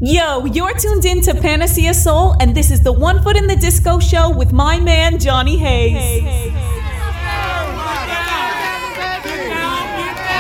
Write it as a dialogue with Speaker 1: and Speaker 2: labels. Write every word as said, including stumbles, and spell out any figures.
Speaker 1: Yo, you're tuned in to Panacea Soul, and this is the One Foot in the Disco show with my man, Johnny Hayes.